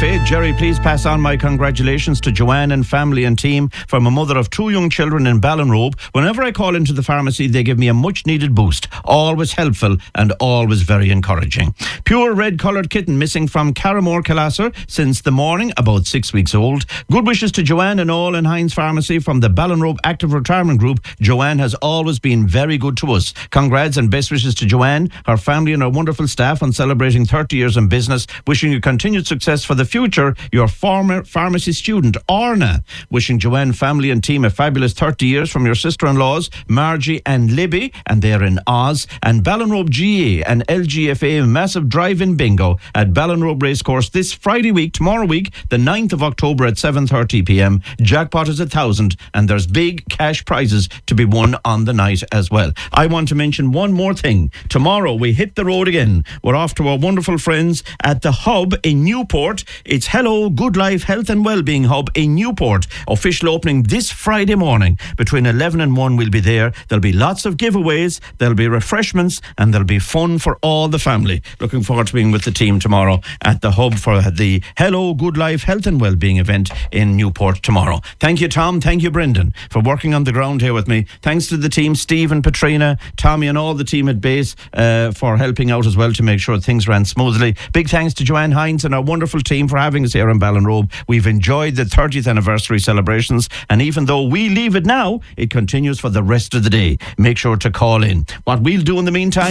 Faith. Jerry, please pass on my congratulations to Joanne and family and team from a mother of 2 young children in Ballinrobe. Whenever I call into the pharmacy, they give me a much needed boost. Always helpful and always very encouraging. Pure red coloured kitten missing from Carramore, Calasser since the morning, about 6 weeks old. Good wishes to Joanne and all in Heinz Pharmacy from the Ballinrobe Active Retirement Group. Joanne has always been very good to us. Congrats and best wishes to Joanne, her family and her wonderful staff on celebrating 30 years in business. Wishing you continued success for the future. Your former pharmacy student, Orna. Wishing Joanne, family and team a fabulous 30 years from your sister-in-laws, Margie and Libby, and they're in Oz. And Ballinrobe GA and LGFA massive drive-in bingo at Ballinrobe Racecourse this Friday week, tomorrow week, the 9th of October at 7:30pm. Jackpot is 1,000 and there's big cash prizes to be won on the night as well. I want to mention one more thing. Tomorrow we hit the road again. We're off to our wonderful friends at the Hub in Newport. It's Hello Good Life Health and Wellbeing Hub in Newport. Official opening this Friday morning. Between 11 and 1 we'll be there. There'll be lots of giveaways, there'll be refreshments, and there'll be fun for all the family. Looking forward to being with the team tomorrow at the Hub for the Hello Good Life Health and Wellbeing event in Newport tomorrow. Thank you, Tom. Thank you, Brendan, for working on the ground here with me. Thanks to the team, Steve and Katrina, Tommy and all the team at base for helping out as well to make sure things ran smoothly. Big thanks to Joanne Hines and our wonderful team for having us here in Ballinrobe. We've enjoyed the 30th anniversary celebrations, and even though we leave it now, it continues for the rest of the day. Make sure to call in. What we'll do in the meantime